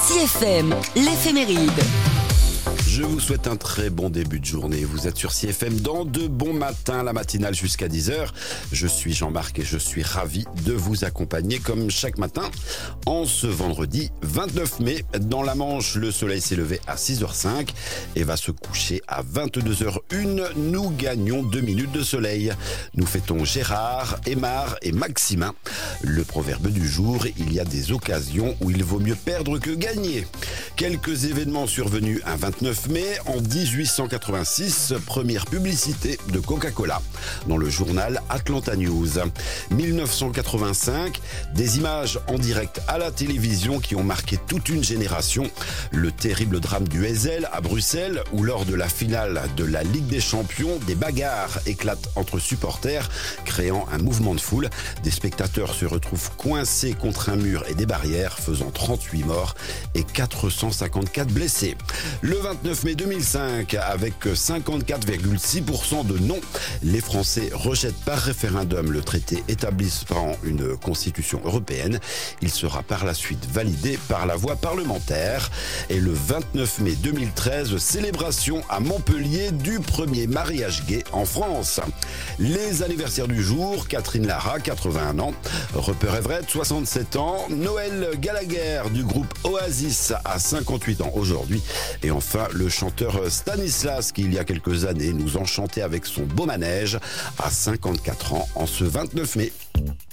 CFM, l'éphéméride. Je vous souhaite un très bon début de journée. Vous êtes sur CFM dans De Bon Matin, la matinale jusqu'à 10h. Je suis Jean-Marc et je suis ravi de vous accompagner comme chaque matin. En ce vendredi 29 mai, dans la Manche, le soleil s'est levé à 6h05 et va se coucher à 22h01. Nous gagnons 2 minutes de soleil. Nous fêtons Gérard, Aymar et Maximin. Le proverbe du jour, il y a des occasions où il vaut mieux perdre que gagner. Quelques événements survenus un 29 mai, en 1886, première publicité de Coca-Cola dans le journal Atlanta News. 1985, des images en direct à la télévision qui ont marqué toute une génération. Le terrible drame du Heysel à Bruxelles, où lors de la finale de la Ligue des Champions, des bagarres éclatent entre supporters, créant un mouvement de foule. Des spectateurs se retrouvent coincés contre un mur et des barrières, faisant 38 morts et 454 blessés. Le 29 mai 2005, avec 54,6% de non, les Français rejettent par référendum le traité établissant une constitution européenne. Il sera par la suite validé par la voie parlementaire. Et le 29 mai 2013, célébration à Montpellier du premier mariage gay en France. Les anniversaires du jour: Catherine Lara, 81 ans, Rupert Everett, 67 ans, Noël Gallagher du groupe Oasis a 58 ans aujourd'hui. Et enfin, le chanteur Stanislas, qui il y a quelques années nous enchantait avec son beau manège, à 54 ans en ce 29 mai.